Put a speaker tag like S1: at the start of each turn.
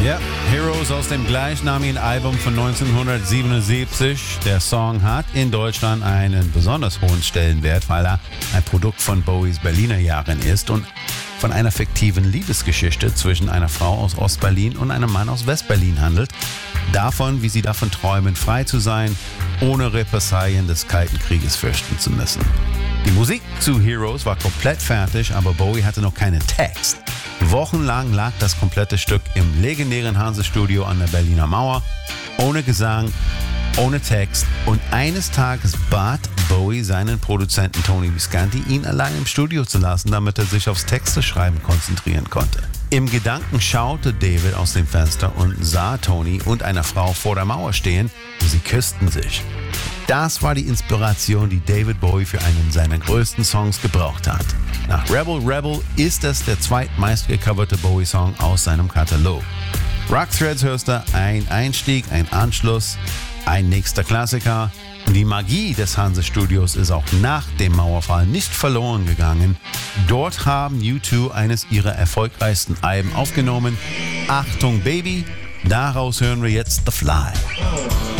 S1: Ja, Heroes aus dem gleichnamigen Album von 1977. Der Song hat in Deutschland einen besonders hohen Stellenwert, weil er ein Produkt von Bowies Berliner Jahren ist und von einer fiktiven Liebesgeschichte zwischen einer Frau aus Ostberlin und einem Mann aus Westberlin handelt. Davon, wie sie davon träumen, frei zu sein, ohne Repressalien des Kalten Krieges fürchten zu müssen. Die Musik zu Heroes war komplett fertig, aber Bowie hatte noch keinen Text. Wochenlang lag das komplette Stück im legendären Hanse-Studio an der Berliner Mauer, ohne Gesang, ohne Text, und eines Tages bat Bowie seinen Produzenten Tony Visconti, ihn allein im Studio zu lassen, damit er sich aufs Texteschreiben konzentrieren konnte. Im Gedanken schaute David aus dem Fenster und sah Tony und eine Frau vor der Mauer stehen, und sie küssten sich. Das war die Inspiration, die David Bowie für einen seiner größten Songs gebraucht hat. Nach Rebel Rebel ist es der zweitmeist gecoverte Bowie-Song aus seinem Katalog. Rock Threads hörst du ein Einstieg, ein Anschluss, ein nächster Klassiker. Die Magie des Hanse-Studios ist auch nach dem Mauerfall nicht verloren gegangen. Dort haben U2 eines ihrer erfolgreichsten Alben aufgenommen. Achtung Baby, daraus hören wir jetzt The Fly.